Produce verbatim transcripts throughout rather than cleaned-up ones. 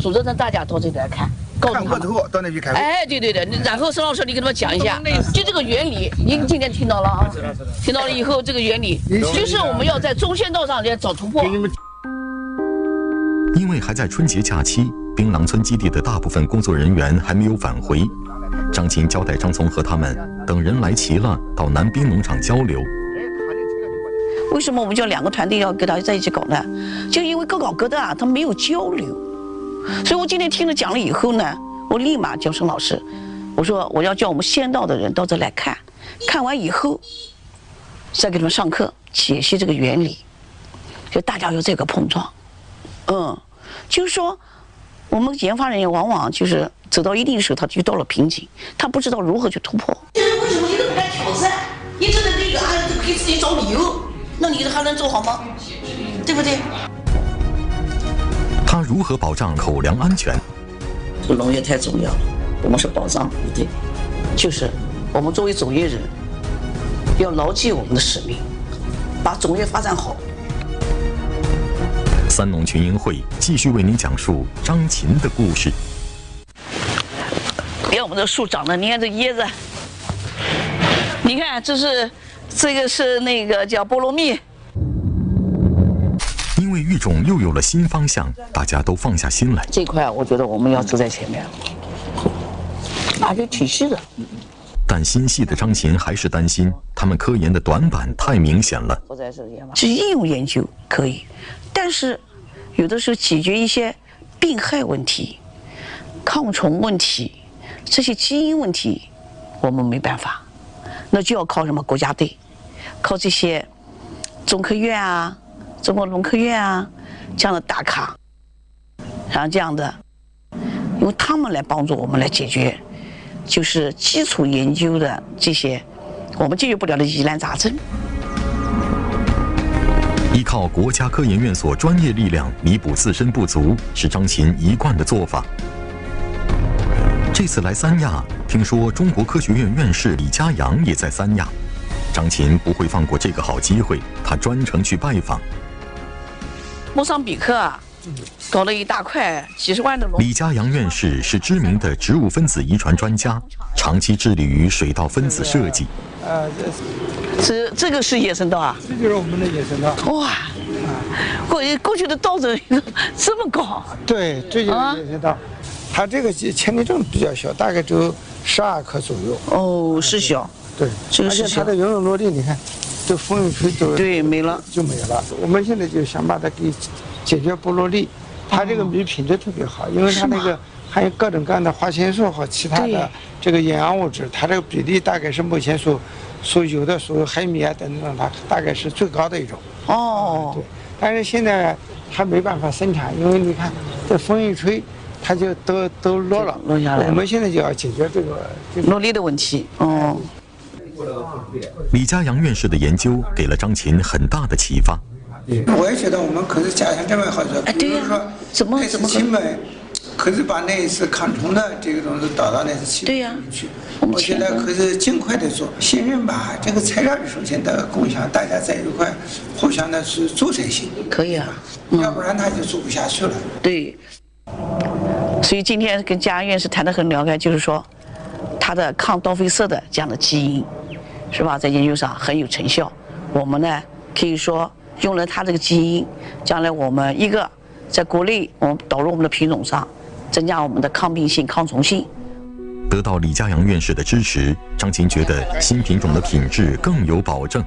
组织成大家到这里来看，告诉他们。 看过之后到那边开会。 哎，对对对，然后沈老师你给他们讲一下，就这个原理，您今天听到了啊？听到了以后，这个原理就是我们要在中线道上来找突破。 因为还在春节假期，槟榔村基地的大部分工作人员还没有返回。张琴交代张聪和他们等人来齐了，到南滨农场交流。 为什么我们叫两个团队要跟他在一起搞呢？就因为各搞各的啊，他没有交流。所以我今天听了讲了以后呢，我立马叫沈老师，我说我要叫我们县道的人到这来看，看完以后再给他们上课解析这个原理，就大家有这个碰撞。嗯，就是说我们研发人员往往就是走到一定的时候，他就到了瓶颈，他不知道如何去突破。现在为什么你都不敢挑战？你真的那个啊，就可以自己找理由，那你还能做好吗？对不对？ 他如何保障口粮安全？ 这个农业太重要了，我们是保障部队，就是我们作为种业人，要牢记我们的使命，把种业发展好。 三农群英会继续为您讲述张琴的故事。 你看我们这树长得，你看这椰子，你看这是这个是那个叫菠萝蜜。 因为育种又有了新方向，大家都放下心来。 这块我觉得我们要走在前面，而且体系的。 但心细的张琴还是担心，他们科研的短板太明显了。 是应用研究可以，但是有的时候解决一些病害问题、抗虫问题、这些基因问题，我们没办法，那就要靠什么国家队，靠这些中科院啊、中国农科院啊这样的大咖，然后这样的，由他们来帮助我们来解决。就是基础研究的这些我们解决不了的疑难杂症。 依靠国家科研院所专业力量弥补自身不足，是张琴一贯的做法。这次来三亚，听说中国科学院院士李家扬也在三亚，张琴不会放过这个好机会，他专程去拜访。 莫桑比克啊，搞了一大块几十万的农。 李家扬院士是知名的植物分子遗传专家，长期致力于水稻分子设计。 呃， 这这个是野生稻啊？ 这就是我们的野生稻。 哇，过过去的稻子这么高？ 对，这就是野生稻。啊、它这个前体重比较小，大概只有十二克左右。 哦，是小。 对， 这个是小。 而且它的永永落地，你看，这风一吹就对没了， 就没了。我们现在就想把它给解决不落地。它这个米品质特别好，因为它那个含有各种各样的花青素和其他的这个营养物质，它这个比例大概是目前所所有的所有黑米啊等等，它大概是最高的一种。 哦， 对，但是现在还没办法生产，因为你看这风一吹，它就都都落了， 落下来了。 我们现在就要解决这个这个落地的问题。哦。 李家扬院士的研究给了张琴很大的启发。 我也觉得我们可是加强这么好处，比如说怎么怎么亲们，可是把那一次抗虫的这个东西导到那次气里去。我觉得可是尽快的做，信任吧，这个材料是首先的共享，大家在一块互相的去做才行。 可以啊， 嗯、要不然他就做不下去了。 对。所以今天跟家扬院士谈得很了解，就是说，它的抗刀飞色的这样的基因，是吧，在研究上很有成效。我们呢，可以说。用了它这个基因，将来我们一个在国内我们导入我们的品种上，增加我们的抗病性、抗虫性。 得到李家扬院士的支持，张琴觉得新品种的品质更有保证。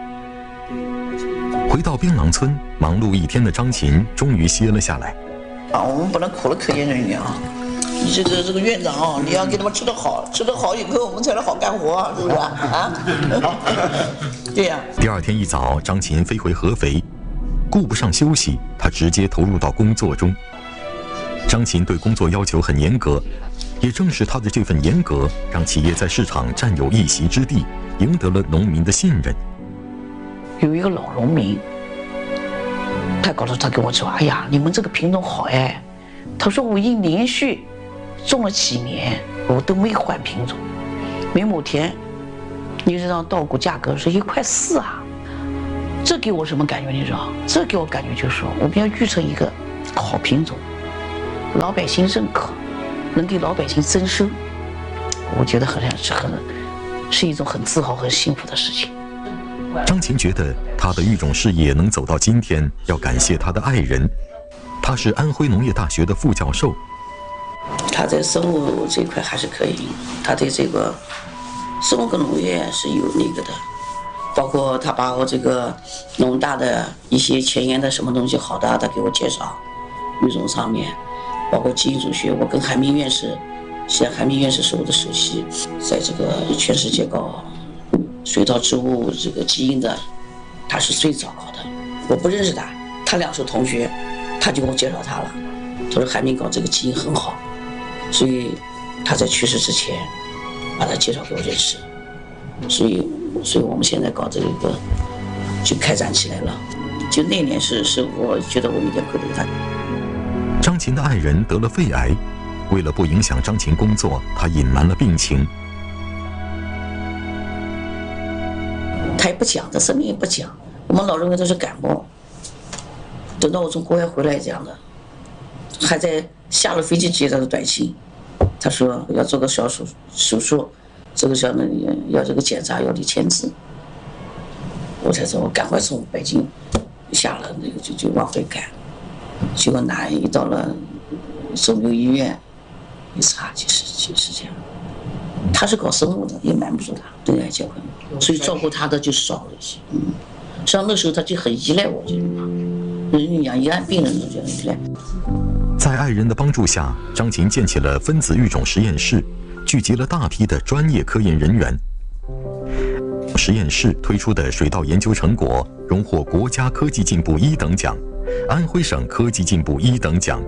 回到槟榔村，忙碌一天的张琴终于歇了下来。 啊，我们不能苦了科研人员啊！你这个这个院长啊，你要给他们吃得好，吃得好以后我们才能好干活，是不是啊？对呀。 第二天一早，张琴飞回合肥，顾不上休息，他直接投入到工作中。张琴对工作要求很严格，也正是他的这份严格，让企业在市场占有一席之地，赢得了农民的信任。 有一个老农民，他告诉他跟我说：“哎呀，你们这个品种好哎。”他说：“我已经连续种了几年，我都没换品种。每亩田，你知道稻谷价格是一块四啊，这给我什么感觉？你知道？这给我感觉就是说，我们要育成一个好品种， 老百姓认可，能给老百姓增收，我觉得好像是很，是一种很自豪、很幸福的事情。 张琴觉得她的育种事业能走到今天，要感谢她的爱人。他是安徽农业大学的副教授。 他在生物这块还是可以，他对这个生物跟农业是有那个的，包括他把我这个农大的一些前沿的什么东西好的，他给我介绍，育种上面，包括基因组学，我跟海明院士，西安海明院士是我的首席，在这个全世界搞水稻植物这个基因的，他是最早搞的。我不认识他，他俩是同学，他就给我介绍他了。他说海明搞这个基因很好，所以他在去世之前把他介绍给我认识，所以所以我们现在搞这个就开展起来了。就那年是是我觉得我有点愧对他。 张琴的爱人得了肺癌，为了不影响张琴工作，他隐瞒了病情。 他也不讲，他生病也不讲，我们老认为他是感冒。等到我从国外回来讲的，还在下了飞机接他的短信，他说要做个小手手术，这个小呢要这个检查要你签字，我才知道我赶快从北京下了那个就就往回赶，结果哪一到了肿瘤医院一查就是就是这样。他是搞生物的，也瞒不住他对外结婚，所以照顾他的就少了一些。嗯，像那时候他就很依赖我这种，人家一按病人都这样依赖。 在爱人的帮助下，张琴建起了分子育种实验室，聚集了大批的专业科研人员。实验室推出的水稻研究成果荣获国家科技进步一等奖、安徽省科技进步一等奖。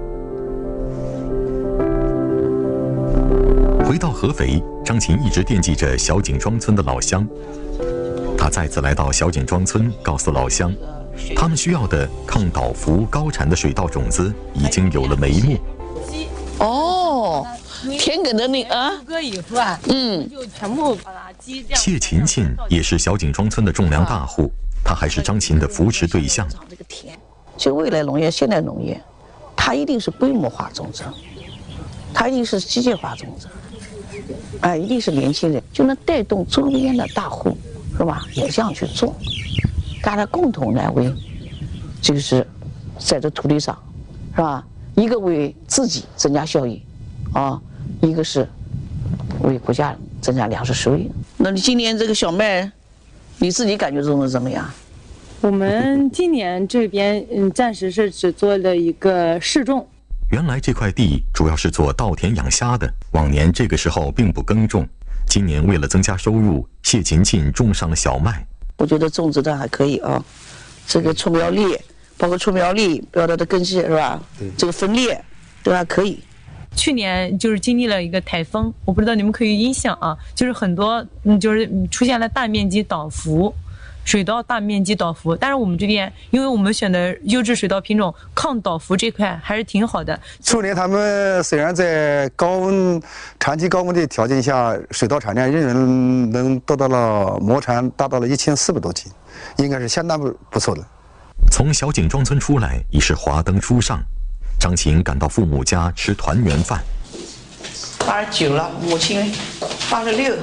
回到合肥，张琴一直惦记着小井庄村的老乡。他再次来到小井庄村，告诉老乡，他们需要的抗倒伏高产的水稻种子已经有了眉目。 哦，田埂的那啊， 割以后啊，嗯，就全部把它基这样。 谢琴琴也是小井庄村的种粮大户，她还是张琴的扶持对象。 这个田，就未来农业、现代农业，它一定是规模化种植，它一定是机械化种植。哎，一定是年轻人就能带动周边的大户，是吧？也这样去做，大家共同来为，就是在这土地上，是吧？一个为自己增加效益，啊，一个是为国家增加粮食收益。那你今年这个小麦，你自己感觉种的怎么样？ 我们今年这边嗯，暂时是只做了一个试种。 原来这块地主要是做稻田养虾的，往年这个时候并不耕种。今年为了增加收入，谢琴琴种上了小麦。 我觉得种植的还可以啊，这个出苗粒，包括出苗粒，不要它的根系是吧？对，这个分裂都还可以。 去年就是经历了一个台风，我不知道你们可以印象啊，就是很多嗯，就是出现了大面积倒伏。水稻大面积倒伏，但是我们这边，因为我们选的优质水稻品种，抗倒伏这块还是挺好的。 去年他们虽然在高温、长期高温的条件下，水稻产量仍然能得到了亩产达到了一千四百多斤，应该是相当不不错的。 从小井庄村出来已是华灯初上，张琴赶到父母家吃团圆饭。 八十九了，母亲八十六。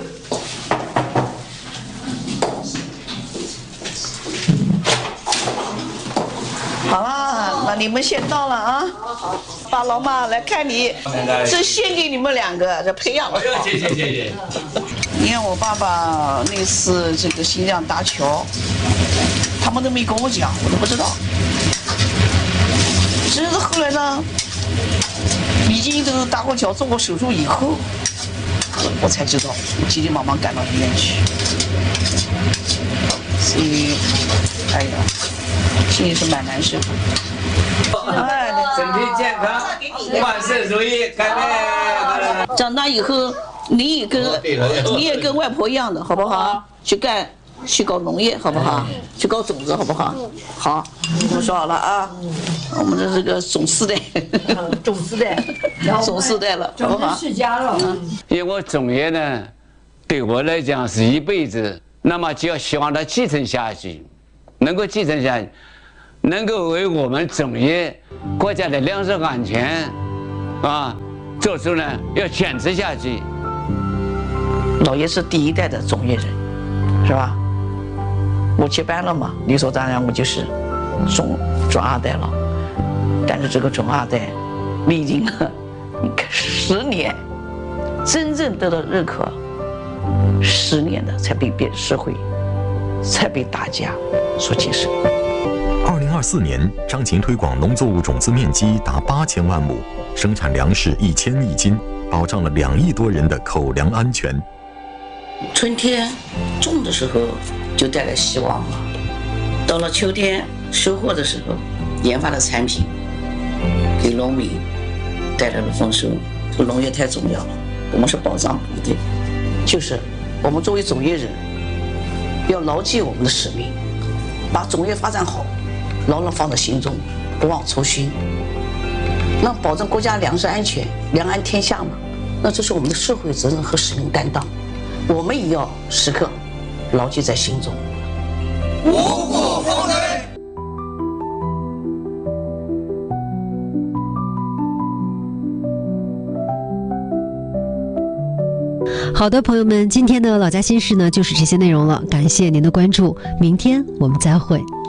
好了，那你们先到了啊！爸老妈来看你，这献给你们两个，这培养了。谢谢谢谢。你看我爸爸那次这个新疆搭桥，他们都没跟我讲，我都不知道。只是后来呢，已经都搭过桥、做过手术以后，我才知道，急急忙忙赶到医院去。所以，哎呀。心里是蛮难受的。 身体健康，万事如意，干杯！ 长大以后，你也跟你也跟外婆一样的，好不好？去干，去搞农业，好不好？去搞种子，好不好？好，我们说好了啊。我们的这个总四代， 总四代， 总四代了，好不好？ 世家了。 因为我种业呢，对我来讲是一辈子，那么就要希望它继承下去。能够继承下去，能够为我们种业、国家的粮食安全啊，做出呢要坚持下去。 老爷是第一代的种业人，是吧？我接班了嘛，理所当然我就是种种二代了。但是这个种二代历经了十年，真正得到认可，十年的才被别社会，才被大家所接受。 二零二四年，张琴推广农作物种子面积达八千万亩，生产粮食一千亿斤，保障了两亿多人的口粮安全。 春天种的时候就带来希望了，到了秋天收获的时候，研发的产品给农民带来了丰收。这个农业太重要了，我们是保障部队，就是我们作为种业人，要牢记我们的使命，把种业发展好，牢牢放在心中，不忘初心。那保证国家粮食安全，良安天下嘛，那这是我们的社会责任和使命担当，我们也要时刻牢记在心中。五谷丰登。 好的，朋友们，今天的老家心事呢，就是这些内容了。感谢您的关注，明天我们再会。